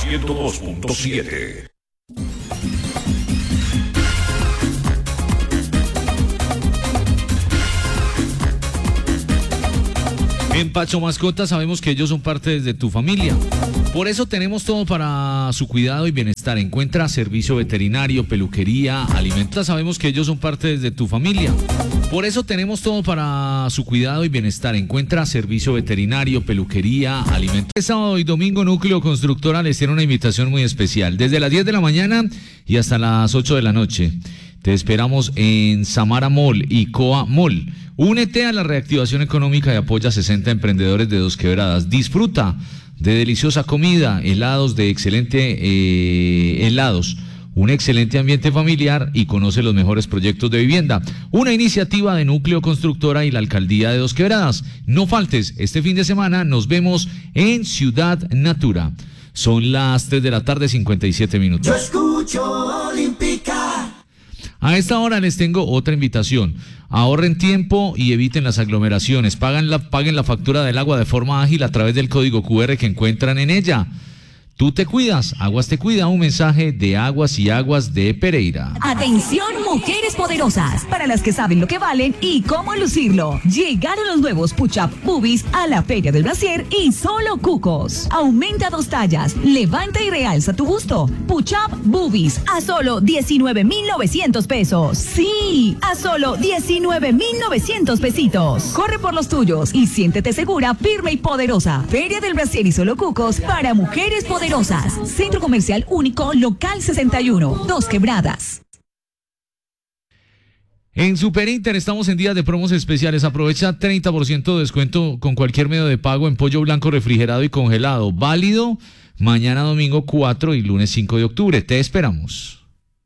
102.7. En Pacho Mascota sabemos que ellos son parte de tu familia. Por eso tenemos todo para su cuidado y bienestar. Encuentra servicio veterinario, peluquería, alimentos. Sabemos que ellos son parte de tu familia. Por eso tenemos todo para su cuidado y bienestar. Encuentra servicio veterinario, peluquería, alimentos. Este sábado y domingo Núcleo Constructora les tiene una invitación muy especial. Desde las 10 de la mañana y hasta las 8 de la noche. Te esperamos en Samara Mall y Coa Mall. Únete a la reactivación económica y apoya a 60 emprendedores de Dos Quebradas. Disfruta de deliciosa comida, helados de excelente helados, un excelente ambiente familiar y conoce los mejores proyectos de vivienda. Una iniciativa de Núcleo Constructora y la Alcaldía de Dos Quebradas. No faltes, este fin de semana nos vemos en Ciudad Natura. Son las 3 de la tarde, 57 minutos. Yo escucho Olímpica. A esta hora les tengo otra invitación. Ahorren tiempo y eviten las aglomeraciones. Paguen la factura del agua de forma ágil a través del código QR que encuentran en ella. Tú te cuidas, Aguas te cuida. Un mensaje de Aguas y Aguas de Pereira. Atención, mujeres poderosas, para las que saben lo que valen y cómo lucirlo. Llegaron los nuevos Push-Up Boobies a la Feria del Brasier y solo cucos. Aumenta 2 tallas, levanta y realza tu busto. Push-Up Boobies a solo 19,900 pesos. Sí, a solo 19,900 pesitos. Corre por los tuyos y siéntete segura, firme y poderosa. Feria del Brasier y solo cucos para mujeres poderosas. Centro Comercial Único, Local 61, Dos Quebradas. En Super Inter estamos en días de promos especiales. Aprovecha 30% de descuento con cualquier medio de pago en pollo blanco refrigerado y congelado. Válido mañana domingo 4 y lunes 5 de octubre. Te esperamos.